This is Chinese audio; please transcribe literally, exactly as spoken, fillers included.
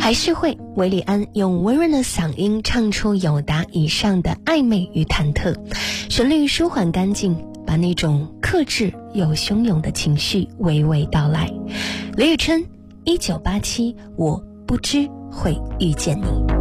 还是会，韦礼安用温润的嗓音唱出有达以上的暧昧与忐忑，旋律舒缓干净，把那种克制又汹涌的情绪娓娓道来。李宇春，一九八七，我不知会遇见你。